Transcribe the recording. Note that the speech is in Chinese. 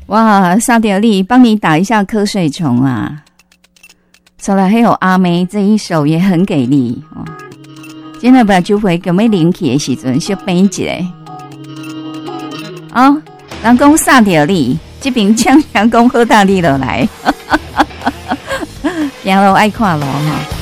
哇，萨迪尔利帮你打一下瞌睡虫啊！再来还有阿妹这一首也很给力哦。今天把酒杯给我领起的时阵，小变一下。哦，人讲萨迪尔利，这边呛人讲好大力落来，然后爱看咯哈。